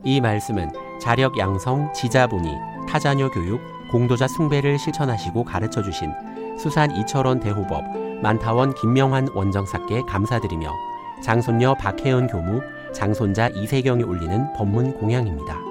이 말씀은 자력 양성, 지자본의, 타자녀 교육, 공도자 숭배를 실천하시고 가르쳐 주신 수산 이철원 대호법, 만타원 김명환 원정사께 감사드리며 장손녀 박혜연 교무, 장손자 이세경이 올리는 법문 공양입니다.